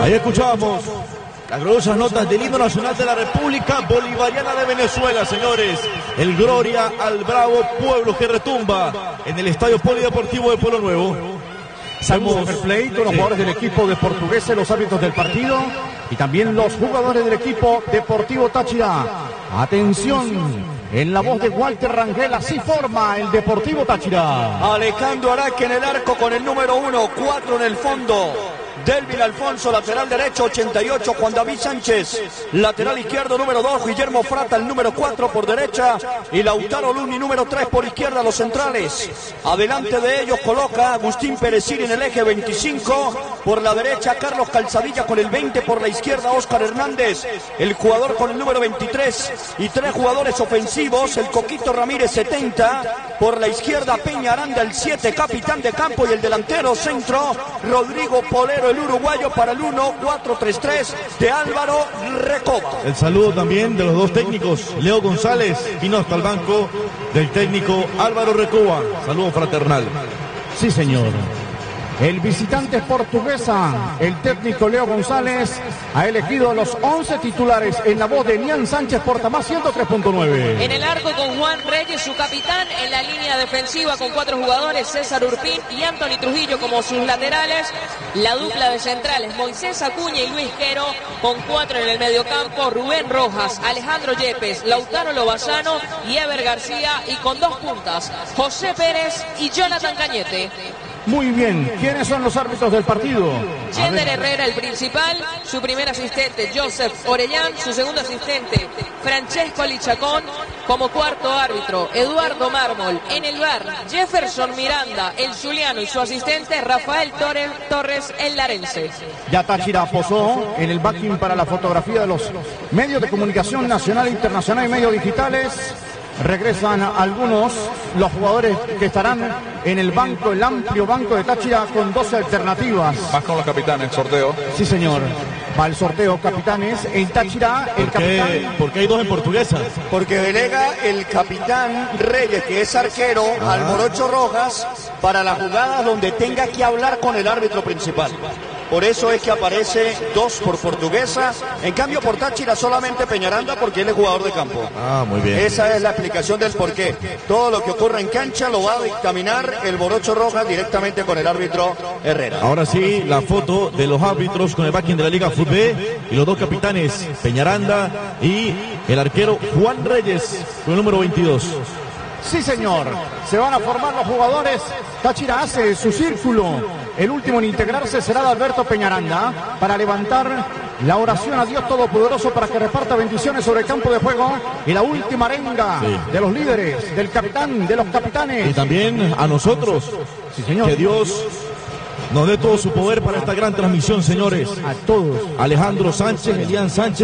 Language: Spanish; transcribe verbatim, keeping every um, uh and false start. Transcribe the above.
Ahí escuchamos las gloriosas notas del himno nacional de la República Bolivariana de Venezuela, señores. El Gloria al bravo pueblo que retumba en el Estadio Polideportivo de Pueblo Nuevo. Estamos en play con los sí. jugadores del equipo de Portuguesa, los árbitros del partido y también los jugadores del equipo Deportivo Táchira. Atención, en la voz de Walter Rangel, así forma el Deportivo Táchira. Alejandro Araque en el arco con el número uno, cuatro en el fondo. Delvin Alfonso, lateral derecho, ochenta y ocho, Juan David Sánchez, lateral izquierdo, número dos, Guillermo Frata, el número cuatro por derecha, y Lautaro Luni, número tres por izquierda, los centrales. Adelante de ellos coloca Agustín Perecini en el eje veinticinco, por la derecha Carlos Calzadilla con el veinte, por la izquierda Óscar Hernández, el jugador con el número veintitrés, y tres jugadores ofensivos, el Coquito Ramírez, setenta, por la izquierda Peña Aranda, el siete, capitán de campo, y el delantero centro, Rodrigo Polero, el uruguayo, para el uno cuatro tres tres de Álvaro Recoba. El saludo también de los dos técnicos, Leo González, vino hasta el banco del técnico Álvaro Recoba. Saludo fraternal. Sí, señor. El visitante es Portuguesa. El técnico Leo González ha elegido los once titulares en la voz de Nian Sánchez Portamás ciento tres punto nueve. En el arco con Juan Reyes, su capitán. En la línea defensiva con cuatro jugadores, César Urpín y Anthony Trujillo como sus laterales. La dupla de centrales, Moisés Acuña y Luis Quero, con cuatro en el mediocampo, Rubén Rojas, Alejandro Yepes, Lautaro Lobazano y Ever García, y con dos puntas, José Pérez y Jonathan Cañete. Muy bien, ¿quiénes son los árbitros del partido? Yender Herrera, el principal, su primer asistente Joseph Orellán, su segundo asistente Francesco Lichacón, como cuarto árbitro Eduardo Mármol. En el bar, Jefferson Miranda, el zuliano, y su asistente Rafael Torres, Torres el larense. Ya Táchira posó en el backing para la fotografía de los medios de comunicación nacional, internacional y medios digitales. Regresan algunos, los jugadores que estarán en el banco, el amplio banco de Táchira, con doce alternativas. Más con los capitanes, sorteo. Sí, señor. Va el sorteo, capitanes. En Táchira, el ¿Por qué, capitán... ¿Por qué hay dos en Portuguesa? Porque delega el capitán Reyes, que es arquero, ah. al Morocho Rojas, para las jugadas donde tenga que hablar con el árbitro principal. Por eso es que aparece dos por Portuguesa. En cambio, por Táchira solamente Peñaranda, porque él es jugador de campo. Ah, muy bien. Esa es la explicación del porqué. Todo lo que ocurre en cancha lo va a dictaminar el Morocho Rojas directamente con el árbitro Herrera. Ahora sí, la foto de los árbitros con el backing de la Liga Fútbol y los dos capitanes, Peñaranda y el arquero Juan Reyes, con el número veintidós. Sí, señor. Se van a formar los jugadores. Táchira hace su círculo. El último en integrarse será de Alberto Peñaranda, para levantar la oración a Dios Todopoderoso para que reparta bendiciones sobre el campo de juego. Y la última arenga sí. de los líderes, del capitán, de los capitanes. Y también a nosotros. Sí, señor. Que Dios nos dé todo su poder para esta gran transmisión, señores. A todos. Alejandro Sánchez, Elian Sánchez.